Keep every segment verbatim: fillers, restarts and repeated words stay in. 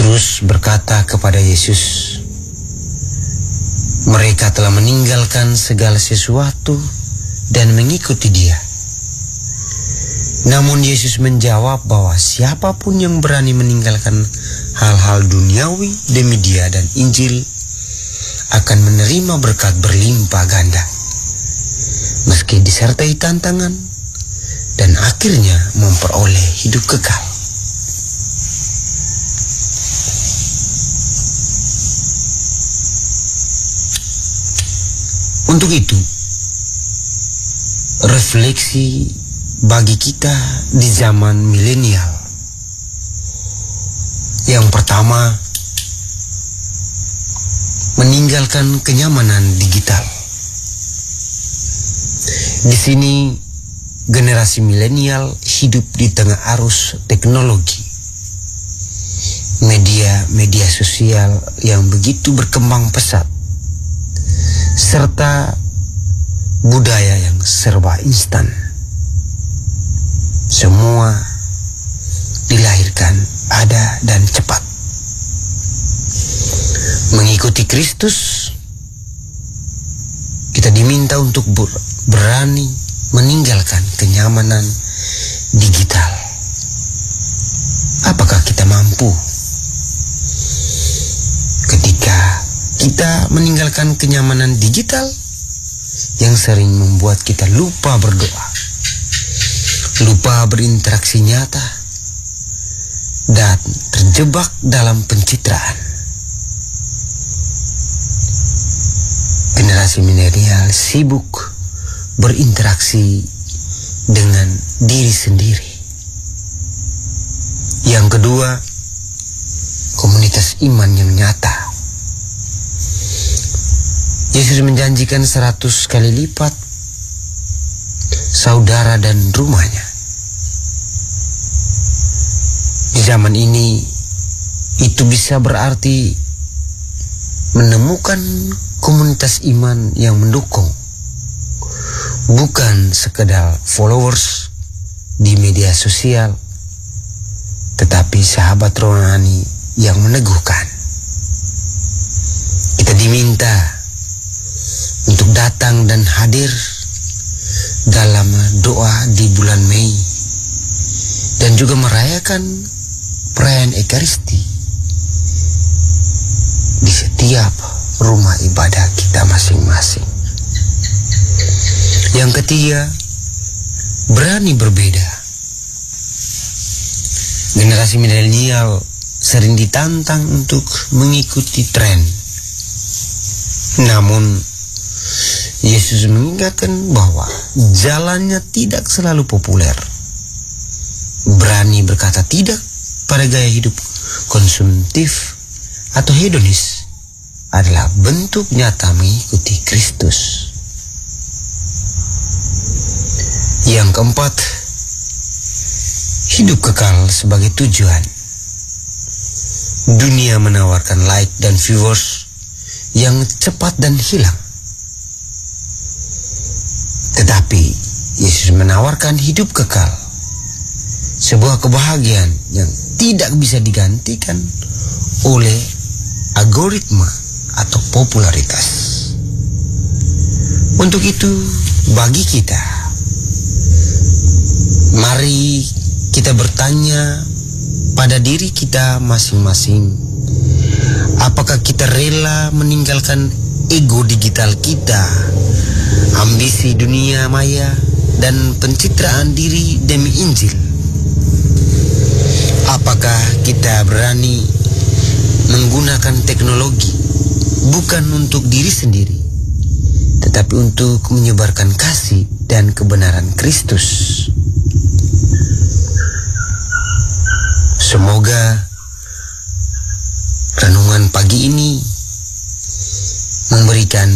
Petrus berkata kepada Yesus, mereka telah meninggalkan segala sesuatu dan mengikuti Dia. Namun Yesus menjawab bahwa siapapun yang berani meninggalkan hal-hal duniawi demi Dia dan Injil akan menerima berkat berlimpah ganda, meski disertai tantangan, dan akhirnya memperoleh hidup kekal. Untuk itu, refleksi bagi kita di zaman milenial. Yang pertama, meninggalkan kenyamanan digital. Di sini, generasi milenial hidup di tengah arus teknologi, media-media sosial yang begitu berkembang pesat, serta budaya yang serba instan. Semua dilahirkan ada dan cepat. Mengikuti Kristus, kita diminta untuk berani meninggalkan kenyamanan digital. Apakah kita mampu? Ketika kita meninggalkan kenyamanan digital yang sering membuat kita lupa berdoa, lupa berinteraksi nyata, dan terjebak dalam pencitraan. Generasi milenial sibuk berinteraksi dengan diri sendiri. Yang kedua, komunitas iman yang nyata. Yesus menjanjikan seratus kali lipat saudara dan rumahnya. Di zaman ini, itu bisa berarti menemukan komunitas iman yang mendukung, bukan sekedar followers di media sosial, tetapi sahabat rohani yang meneguhkan. Kita diminta untuk datang dan hadir dalam doa di bulan Mei, dan juga merayakan perayaan Ekaristi di setiap rumah ibadah kita masing-masing. Yang ketiga, berani berbeda. Generasi milenial sering ditantang untuk mengikuti tren. Namun Yesus mengingatkan bahwa jalannya tidak selalu populer. Berani berkata tidak pada gaya hidup konsumtif atau hedonis adalah bentuk nyata mengikuti Kristus. Yang keempat, hidup kekal sebagai tujuan. Dunia menawarkan like dan viewers yang cepat dan hilang. Tetapi Yesus menawarkan hidup kekal, sebuah kebahagiaan yang tidak bisa digantikan oleh algoritma atau popularitas. Untuk itu, bagi kita, mari kita bertanya pada diri kita masing-masing, apakah kita rela meninggalkan ego digital kita, ambisi dunia maya, dan pencitraan diri demi Injil? Apakah kita berani menggunakan teknologi bukan untuk diri sendiri, tetapi untuk menyebarkan kasih dan kebenaran Kristus? Semoga renungan pagi ini memberikan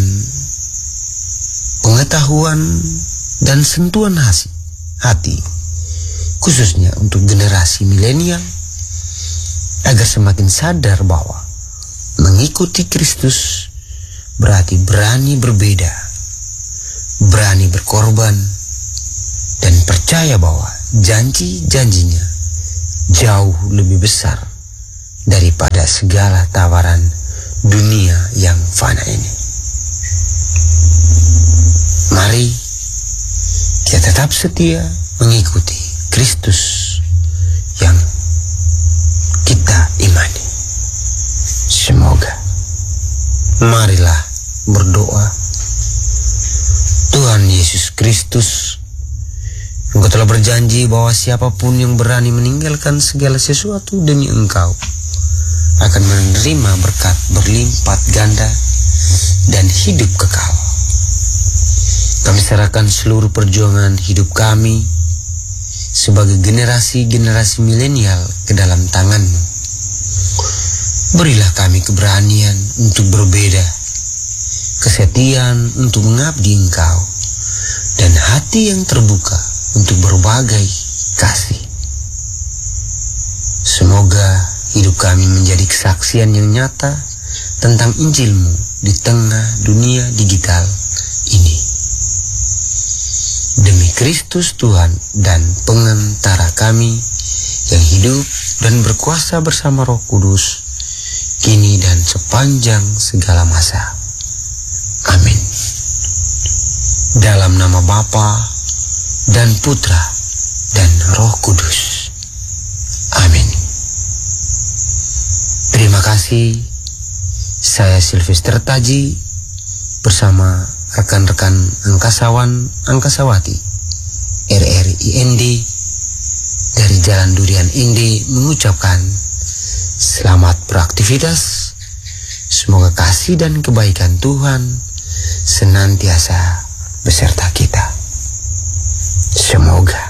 pengetahuan dan sentuhan hati, khususnya untuk generasi milenial, agar semakin sadar bahwa mengikuti Kristus berarti berani berbeda, berani berkorban, dan percaya bahwa janji-janjinya jauh lebih besar daripada segala tawaran dunia yang fana ini. Mari kita tetap setia mengikuti Kristus yang kita imani. Semoga. Marilah berdoa. Tuhan Yesus Kristus, Engkau telah berjanji bahwa siapapun yang berani meninggalkan segala sesuatu demi Engkau akan menerima berkat berlipat ganda dan hidup kekal. Kami serahkan seluruh perjuangan hidup kami sebagai generasi-generasi milenial ke dalam tangan-Mu. Berilah kami keberanian untuk berbeda, kesetiaan untuk mengabdi Engkau, dan hati yang terbuka untuk berbagai kasih. Semoga hidup kami menjadi kesaksian yang nyata tentang Injil-Mu di tengah dunia digital ini. Demi Kristus Tuhan dan pengantara kami yang hidup dan berkuasa bersama Roh Kudus, kini dan sepanjang segala masa. Amin. Dalam nama Bapa dan Putra dan Roh Kudus. Amin. Terima kasih. Saya Sylvester Taji bersama rekan-rekan angkasawan angkasawati R R I N D dari Jalan Durian Inde mengucapkan selamat beraktivitas. Semoga kasih dan kebaikan Tuhan senantiasa beserta kita. Semoga.